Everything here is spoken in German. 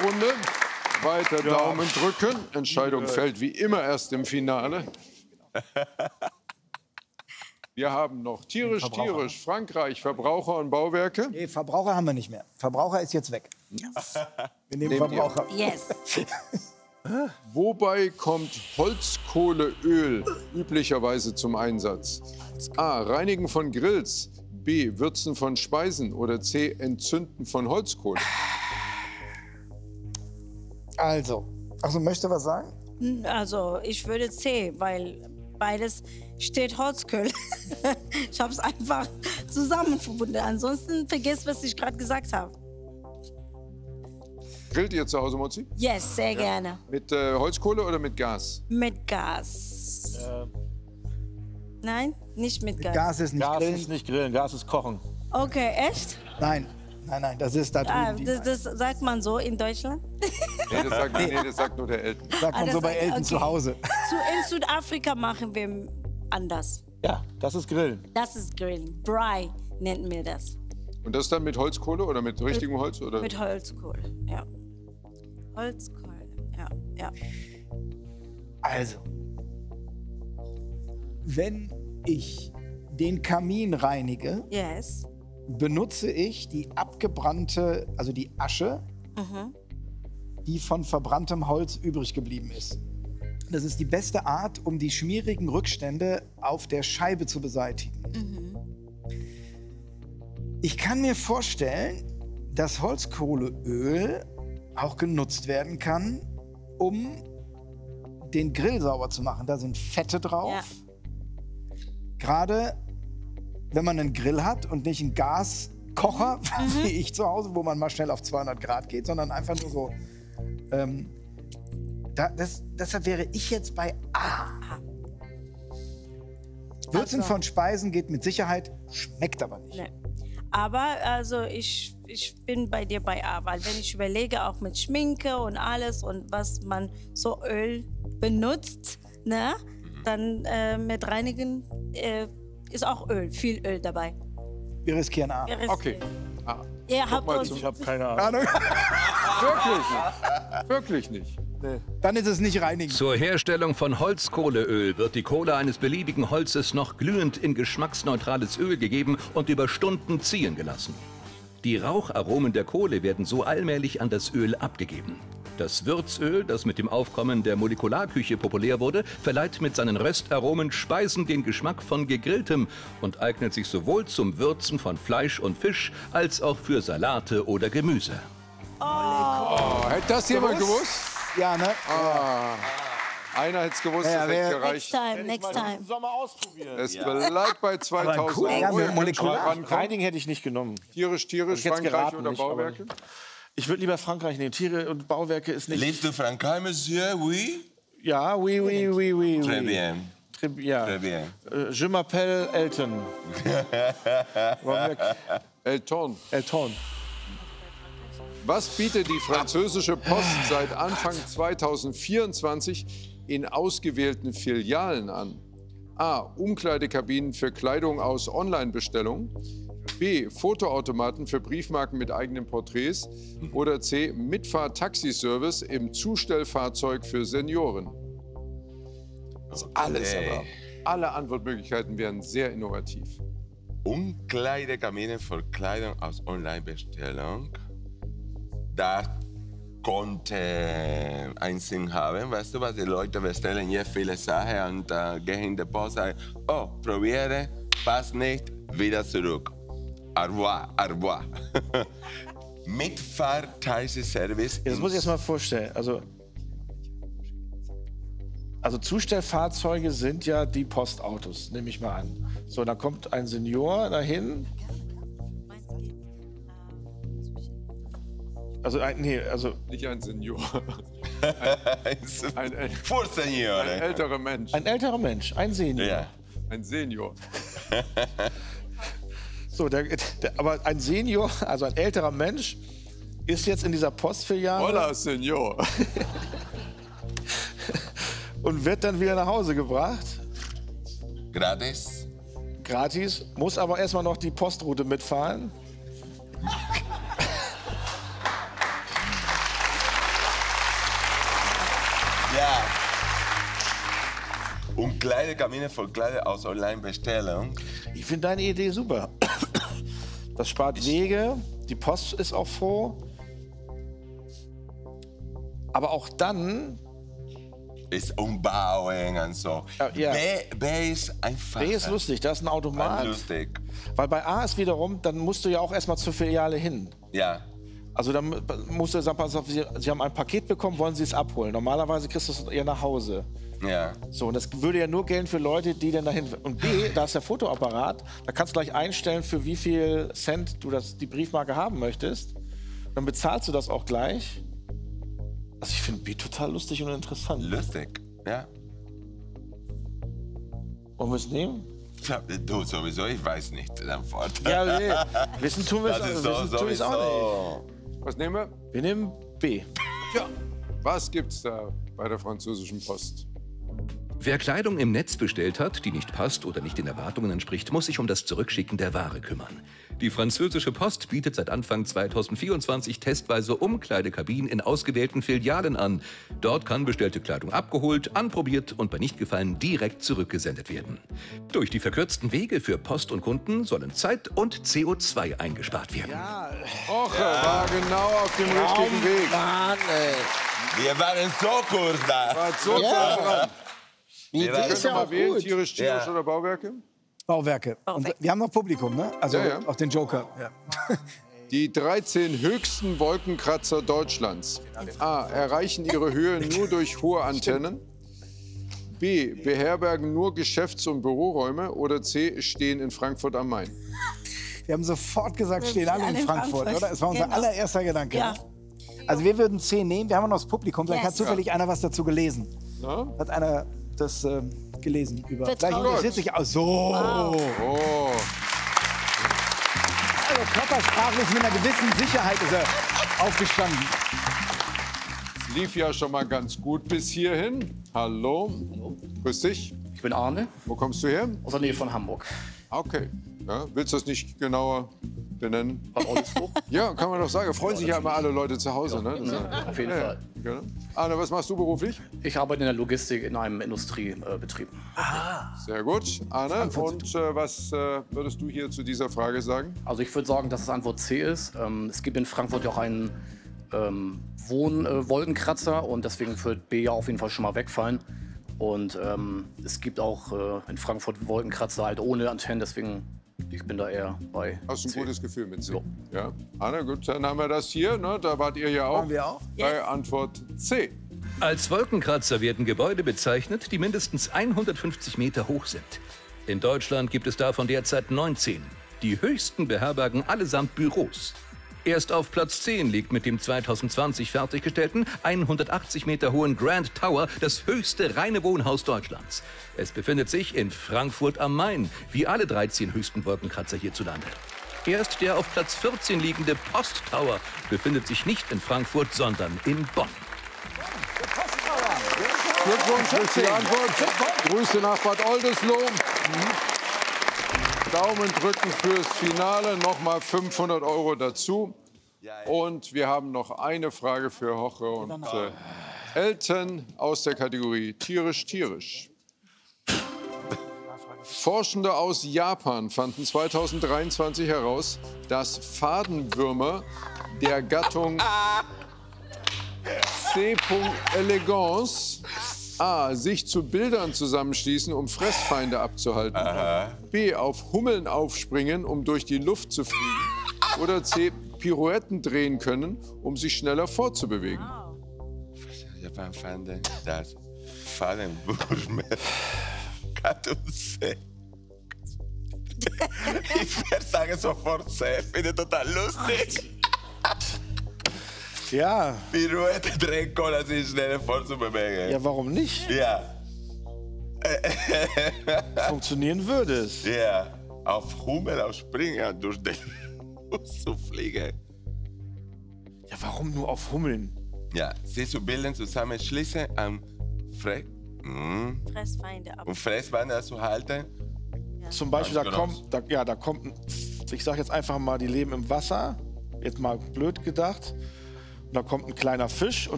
Runde. Weiter Daumen drücken. Entscheidung fällt wie immer erst im Finale. Wir haben noch tierisch, Frankreich, Verbraucher und Bauwerke. Nee, Verbraucher haben wir nicht mehr. Verbraucher ist jetzt weg. Yes. Wir nehmen Verbraucher. Yes. Wobei kommt Holzkohleöl üblicherweise zum Einsatz? A. Reinigen von Grills. B. Würzen von Speisen. Oder C. Entzünden von Holzkohle. Also, möchte was sagen? Also, ich würde C, weil beides steht Holzkohle. Ich habe es einfach zusammen verbunden. Ansonsten vergiss, was ich gerade gesagt habe. Grillt ihr zu Hause, Mozi? Yes, sehr gerne. Mit Holzkohle oder mit Gas? Mit Gas. Nein, nicht mit Gas. Gas ist nicht Grillen. Gas ist nicht Grillen, Gas ist Kochen. Okay, echt? Nein, das ist da drüben. Das sagt man so in Deutschland? Nee, das sagt nur der Eltern. Sagt man so bei Eltern zu Hause. In Südafrika machen wir anders. Ja, das ist Grillen. Das ist Grillen. Braai nennt wir das. Und das dann mit Holzkohle oder mit richtigem Holz? Oder? Mit Holzkohle, ja. Holzkohle, ja. Also, wenn ich den Kamin reinige, yes, benutze ich die abgebrannte, also die Asche, die von verbranntem Holz übrig geblieben ist. Das ist die beste Art, um die schmierigen Rückstände auf der Scheibe zu beseitigen. Ich kann mir vorstellen, dass Holzkohleöl auch genutzt werden kann, um den Grill sauber zu machen. Da sind Fette drauf. Ja. Gerade wenn man einen Grill hat und nicht einen Gaskocher, wie ich zu Hause, wo man mal schnell auf 200 Grad geht, sondern einfach nur so. Deshalb wäre ich jetzt bei A. Würzen von Speisen geht mit Sicherheit, schmeckt aber nicht. Nee. Aber also ich bin bei dir bei A, weil wenn ich überlege, auch mit Schminke und alles und was man so Öl benutzt, ne, dann mit Reinigen ist auch Öl, viel Öl dabei. Wir riskieren A. Okay. Ihr habt uns Ich habe keine Ahnung. Wirklich nicht. Nee. Dann ist es nicht reinigen. Zur Herstellung von Holzkohleöl wird die Kohle eines beliebigen Holzes noch glühend in geschmacksneutrales Öl gegeben und über Stunden ziehen gelassen. Die Raucharomen der Kohle werden so allmählich an das Öl abgegeben. Das Würzöl, das mit dem Aufkommen der Molekularküche populär wurde, verleiht mit seinen Röstaromen Speisen den Geschmack von Gegrilltem und eignet sich sowohl zum Würzen von Fleisch und Fisch als auch für Salate oder Gemüse. Hätte das jemand gewusst? Ja, ne? Einer hätte es gewusst, das hätte gereicht. Next time. Sommer ausprobieren. Es bleibt bei 2000 cool, ja, Euro. molekular. Reinigen hätte ich nicht genommen. Tierisch, jetzt Frankreich geraten oder nicht, Bauwerke? Ich würde lieber Frankreich nehmen. Tiere und Bauwerke ist nicht... Liebst du Frankreich, Monsieur? Oui? Ja, oui. Très bien. Ja. Très bien. Je m'appelle Elton. Elton. Elton. Was bietet die französische Post seit Anfang 2024 in ausgewählten Filialen an? A. Umkleidekabinen für Kleidung aus Online-Bestellungen. B. Fotoautomaten für Briefmarken mit eigenen Porträts. Oder C. Mitfahr-Taxiservice im Zustellfahrzeug für Senioren. Das ist alles aber. Alle Antwortmöglichkeiten wären sehr innovativ. Umkleidekabinen für Kleidung aus Online-Bestellung. Das konnte einen Sinn haben. Weißt du was, die Leute bestellen hier viele Sachen und gehen in die Post und sagen, oh, probiere, passt nicht, wieder zurück. Au revoir, au revoir. Mitfahr-Taxi-Service. Das muss ich erst mal vorstellen. Also Zustellfahrzeuge sind ja die Postautos, nehme ich mal an. So, dann kommt ein Senior dahin. Nicht ein Senior. ein älterer Mensch. Ein älterer Mensch, ein Senior. Ja. Ein Senior. So, aber ein Senior, also ein älterer Mensch, ist jetzt in dieser Postfiliale. Hola, Senior. Und wird dann wieder nach Hause gebracht. Gratis. Gratis, muss aber erstmal noch die Postroute mitfahren. Ja. Umkleidekabine für Kleider aus Online-Bestellung. Ich finde deine Idee super. Das spart Wege, die Post ist auch froh. Aber auch dann... Ist umbauen und so. Ja. B ist einfach. B ist lustig, da ist ein Automat. Lustig. Weil bei A ist wiederum, dann musst du ja auch erstmal zur Filiale hin. Ja. Also dann musst du sagen, pass auf, Sie haben ein Paket bekommen, wollen Sie es abholen? Normalerweise kriegst du es eher nach Hause. Ja. So, und das würde ja nur gelten für Leute, die dann dahin... Und B, da ist der Fotoapparat, da kannst du gleich einstellen, für wie viel Cent du die Briefmarke haben möchtest. Dann bezahlst du das auch gleich. Also ich finde B total lustig und interessant. Lustig, ja. Wollen wir es nehmen? Ja, du sowieso, ich weiß nicht die Antwort. Ja, nee. Wissen tun wir Das ist es auch sowieso. Was nehmen wir? Wir nehmen B. Ja. Was gibt's da bei der französischen Post? Wer Kleidung im Netz bestellt hat, die nicht passt oder nicht den Erwartungen entspricht, muss sich um das Zurückschicken der Ware kümmern. Die französische Post bietet seit Anfang 2024 testweise Umkleidekabinen in ausgewählten Filialen an. Dort kann bestellte Kleidung abgeholt, anprobiert und bei Nichtgefallen direkt zurückgesendet werden. Durch die verkürzten Wege für Post und Kunden sollen Zeit und CO2 eingespart werden. Ja, Oche war genau auf dem richtigen Weg. Mann, ey. Wir waren so kurz da. War so nah dran. Die Idee ist ja Mal auch wählen, gut. tierisch Ja. oder Bauwerke? Bauwerke. Und wir haben noch Publikum, ne? Also Ja, ja. auch den Joker. Ja. Die 13 höchsten Wolkenkratzer Deutschlands. A. Erreichen ihre Höhe nur durch hohe Antennen. B. Beherbergen nur Geschäfts- und Büroräume. Oder C. Stehen in Frankfurt am Main. Wir haben sofort gesagt, stehen alle in Frankfurt, oder? Es war unser Genau. allererster Gedanke. Ja. Also wir würden C nehmen. Wir haben noch das Publikum. Vielleicht Yes. hat zufällig einer was dazu gelesen. Na? Hat einer das gelesen? Über. Vielleicht Vertrauen. interessiert sich aus. So. Oh. Also körpersprachlich mit einer gewissen Sicherheit ist er aufgestanden. Es lief ja schon mal ganz gut bis hierhin. Hallo. Grüß dich. Ich bin Arne, Wo kommst du her? aus der Nähe von Hamburg. Okay. Ja, willst du das nicht genauer benennen? Von Oldesloe. Ja, kann man doch sagen. Freuen sich ja immer alle Leute zu Hause. Ne? Das ist ja- Auf jeden Fall. Genau. Arne, was machst du beruflich? Ich arbeite in der Logistik in einem Industriebetrieb. Sehr gut. Arne, und was würdest du hier zu dieser Frage sagen? Also ich würde sagen, dass es Antwort C ist. Es gibt in Frankfurt ja auch einen Wohnwolkenkratzer und deswegen wird B ja auf jeden Fall schon mal wegfallen. Und es gibt auch in Frankfurt Wolkenkratzer halt ohne Antennen, deswegen ich bin da eher bei Hast du ein C. gutes Gefühl mit C? Ja. Ja. Arne, gut, dann haben wir das hier. Ne? Da wart ihr ja auch. Waren wir auch? Bei Antwort C. Als Wolkenkratzer werden Gebäude bezeichnet, die mindestens 150 Meter hoch sind. In Deutschland gibt es davon derzeit 19. Die höchsten beherbergen allesamt Büros. Erst auf Platz 10 liegt mit dem 2020 fertiggestellten, 180 Meter hohen Grand Tower das höchste reine Wohnhaus Deutschlands. Es befindet sich in Frankfurt am Main, wie alle 13 höchsten Wolkenkratzer hierzulande. Erst der auf Platz 14 liegende Post Tower befindet sich nicht in Frankfurt, sondern in Bonn. Glückwunsch, richtige Antwort. Grüße nach Bad Oldesloe. Daumen drücken fürs Finale. Nochmal 500 € dazu. Und wir haben noch eine Frage für Hoche und Elton aus der Kategorie Tierisch, Tierisch. Forschende aus Japan fanden 2023 heraus, dass Fadenwürmer der Gattung C. elegans A. sich zu Bildern zusammenschließen, um Fressfeinde abzuhalten. B. auf Hummeln aufspringen, um durch die Luft zu fliegen. Oder C. Pirouetten drehen können, um sich schneller fortzubewegen. Japan fanden das Fadenwürmer Gattung C. Ich werde sagen sofort C. Finde total lustig. Ja, Pirouette drehen können, sich schneller fortzubewegen. ja, warum nicht? Ja. Funktionieren würde es. Ja. Auf Hummel aufspringen, durch den Luft zu fliegen. Ja, warum nur auf Hummeln? Ja, sie zu bilden, zusammenschließen, Fressfeinde ab. um Fressbeine zu halten. Zum Beispiel, da Ganz kommt, ich sag jetzt einfach mal, die leben im Wasser, jetzt mal blöd gedacht. Und da kommt ein kleiner Fisch und